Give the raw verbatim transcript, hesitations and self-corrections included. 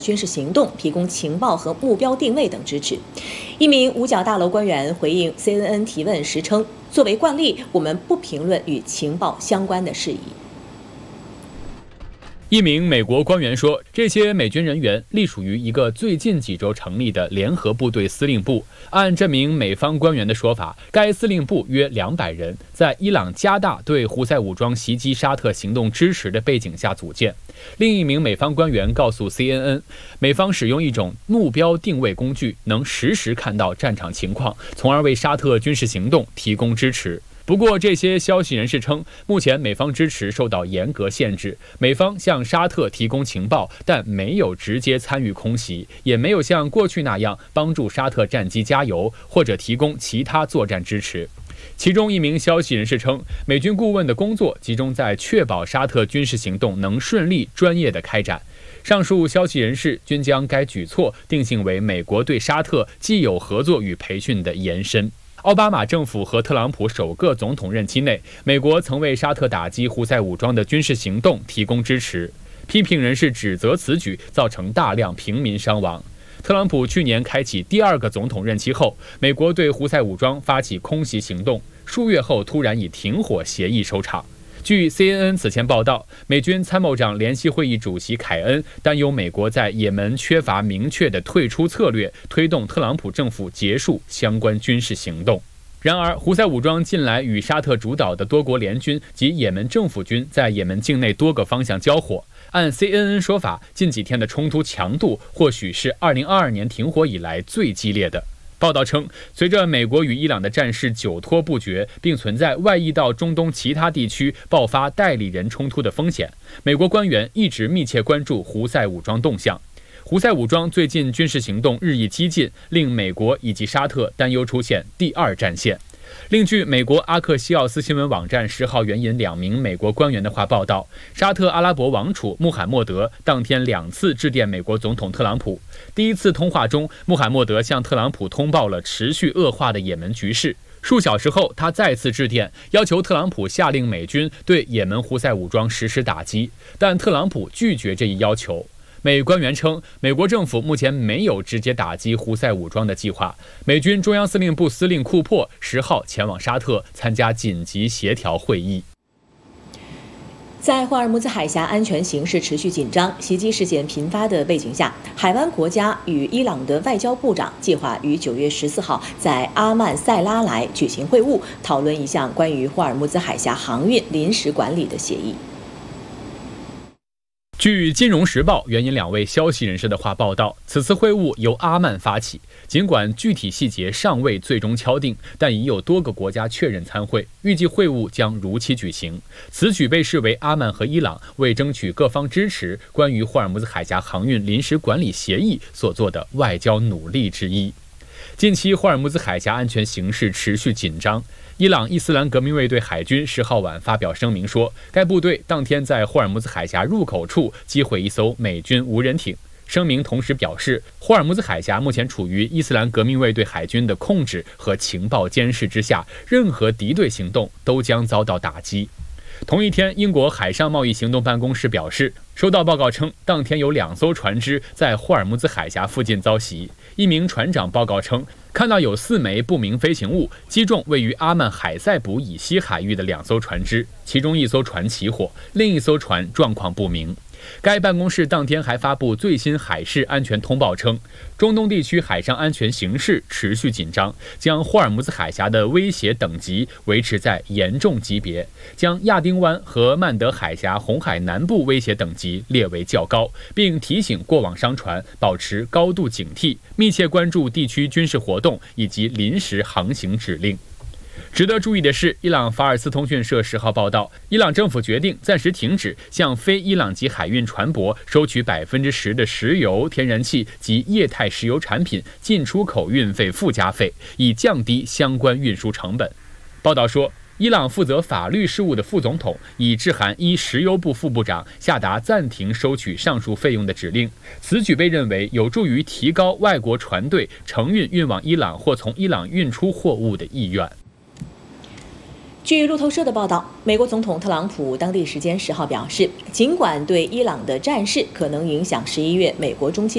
军事行动提供情报和目标定位等支持。一名五角大楼官员回应 C N N 提问时称：“作为惯例，我们不评论与情报相关的事宜。” 一名美国官员说，这些美军人员隶属于一个最近几周成立的联合部队司令部。按这名美方官员的说法，该司令部约两百人，在伊朗加大对胡塞武装袭击沙特行动支持的背景下组建。另一名美方官员告诉 C N N， 美方使用一种目标定位工具，能实时看到战场情况，从而为沙特军事行动提供支持。不过，这些消息人士称，目前美方支持受到严格限制，美方向沙特提供情报，但没有直接参与空袭，也没有像过去那样帮助沙特战机加油或者提供其他作战支持。其中一名消息人士称，美军顾问的工作集中在确保沙特军事行动能顺利、专业地开展。上述消息人士均将该举措定性为美国对沙特既有合作与培训的延伸。奥巴马政府和特朗普首个总统任期内，美国曾为沙特打击胡塞武装的军事行动提供支持。批评人士指责此举造成大量平民伤亡。特朗普去年开启第二个总统任期后，美国对胡塞武装发起空袭行动，数月后突然以停火协议收场。据 C N N 此前报道，美军参谋长联席会议主席凯恩担忧美国在也门缺乏明确的退出策略，推动特朗普政府结束相关军事行动。然而，胡塞武装近来与沙特主导的多国联军及也门政府军在也门境内多个方向交火。按 C N N 说法，近几天的冲突强度或许是二零二二年停火以来最激烈的。报道称，随着美国与伊朗的战事久拖不决，并存在外溢到中东其他地区爆发代理人冲突的风险，美国官员一直密切关注胡塞武装动向。胡塞武装最近军事行动日益激进，令美国以及沙特担忧出现第二战线。另据美国阿克西奥斯新闻网站十号援引两名美国官员的话报道，沙特阿拉伯王储穆罕默德当天两次致电美国总统特朗普。第一次通话中，穆罕默德向特朗普通报了持续恶化的也门局势。数小时后，他再次致电，要求特朗普下令美军对也门胡塞武装实施打击，但特朗普拒绝这一要求。美官员称，美国政府目前没有直接打击胡塞武装的计划。美军中央司令部司令库珀十号前往沙特参加紧急协调会议。 在霍尔木兹海峡安全形势持续紧张、袭击事件频发的背景下，海湾国家与伊朗的外交部长计划于九月十四号在阿曼塞拉莱举行会晤，讨论一项关于霍尔木兹海峡航运临时管理的协议。 据《金融时报》援引两位消息人士的话报道，此次会晤由阿曼发起，尽管具体细节尚未最终敲定，但已有多个国家确认参会，预计会晤将如期举行。此举被视为阿曼和伊朗为争取各方支持关于霍尔木兹海峡航运临时管理协议所做的外交努力之一。近期霍尔木兹海峡安全形势持续紧张，伊朗伊斯兰革命卫队海军十号晚发表声明说，该部队当天在霍尔木兹海峡入口处击毁一艘美军无人艇。声明同时表示，霍尔木兹海峡目前处于伊斯兰革命卫队海军的控制和情报监视之下，任何敌对行动都将遭到打击。同一天，英国海上贸易行动办公室表示，收到报告称，当天有两艘船只在霍尔木兹海峡附近遭袭。一名船长报告称，看到有四枚不明飞行物击中位于阿曼海塞卜以西海域的两艘船只，其中一艘船起火，另一艘船状况不明。该办公室当天还发布最新海事安全通报称，中东地区海上安全形势持续紧张，将霍尔木兹海峡的威胁等级维持在严重级别，将亚丁湾和曼德海峡红海南部威胁等级列为较高，并提醒过往商船保持高度警惕，密切关注地区军事活动以及临时航行指令。值得注意的是，伊朗法尔斯通讯社十号报道，伊朗政府决定暂时停止向非伊朗籍海运船舶收取百分之十的石油、天然气及液态石油产品进出口运费附加费，以降低相关运输成本。报道说，伊朗负责法律事务的副总统已致函一石油部副部长，下达暂停收取上述费用的指令。此举被认为有助于提高外国船队承运运往伊朗或从伊朗运出货物的意愿。 据路透社的报道，美国总统特朗普当地时间十号表示，尽管对伊朗的战事可能影响十一月美国中期